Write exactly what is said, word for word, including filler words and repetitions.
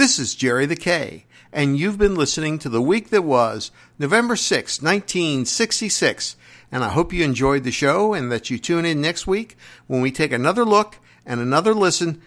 This is Jerry the K, and you've been listening to The Week That Was, November sixth, nineteen sixty-six, and I hope you enjoyed the show and that you tune in next week when we take another look and another listen